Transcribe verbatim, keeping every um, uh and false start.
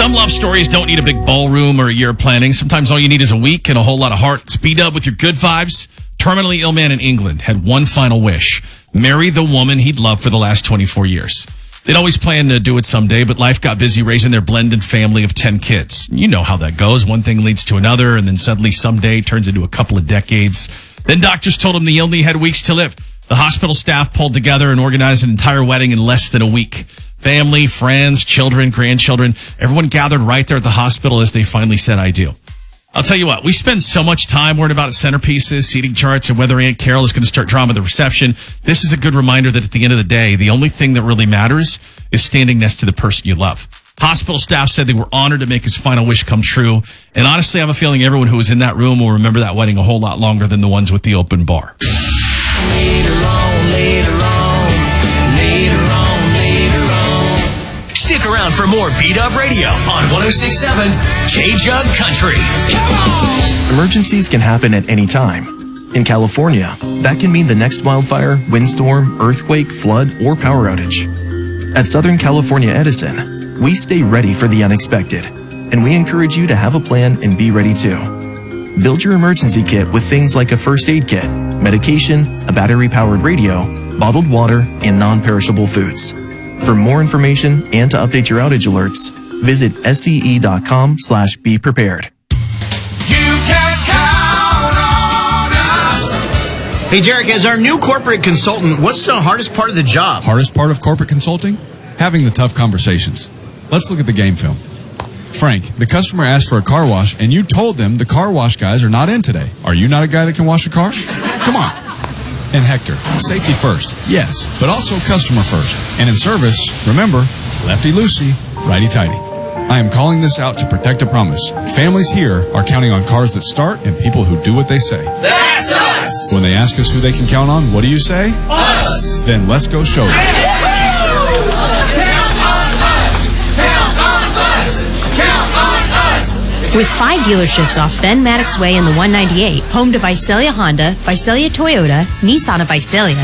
Some love stories don't need a big ballroom or a year of planning. Sometimes all you need is a week and a whole lot of heart. Speed up with your good vibes. Terminally ill man in England had one final wish. Marry the woman he'd loved for the last twenty-four years. They'd always planned to do it someday, but life got busy raising their blended family of ten kids. You know how that goes. One thing leads to another, and then suddenly someday turns into a couple of decades. Then doctors told him he only had weeks to live. The hospital staff pulled together and organized an entire wedding in less than a week. Family, friends, children, grandchildren, everyone gathered right there at the hospital as they finally said, I do. I'll tell you what, we spend so much time worrying about centerpieces, seating charts, and whether Aunt Carol is going to start drawing at the reception. This is a good reminder that at the end of the day, the only thing that really matters is standing next to the person you love. Hospital staff said they were honored to make his final wish come true. And honestly, I have a feeling everyone who was in that room will remember that wedding a whole lot longer than the ones with the open bar. Later on, later on, later on, later on. Stick around for more Beat Up Radio on one oh six point seven K-Jug Country. Come on! Emergencies can happen at any time. In California, that can mean the next wildfire, windstorm, earthquake, flood, or power outage. At Southern California Edison, we stay ready for the unexpected, and we encourage you to have a plan and be ready too. Build your emergency kit with things like a first aid kit, medication, a battery-powered radio, bottled water, and non-perishable foods. For more information and to update your outage alerts, visit sce.com slash be prepared. You can count on us. Hey, Derek, as our new corporate consultant, what's the hardest part of the job? Hardest part of corporate consulting? Having the tough conversations. Let's look at the game film. Frank, the customer asked for a car wash, and you told them the car wash guys are not in today. Are you not a guy that can wash a car? Come on. And Hector, safety first, yes, but also customer first. And in service, remember, lefty-loosey, righty-tighty. I am calling this out to protect a promise. Families here are counting on cars that start and people who do what they say. That's us! When they ask us who they can count on, what do you say? Us! Then let's go show them. With five dealerships off Ben Maddox Way in the one ninety-eight, home to Visalia Honda, Visalia Toyota, Nissan of Visalia,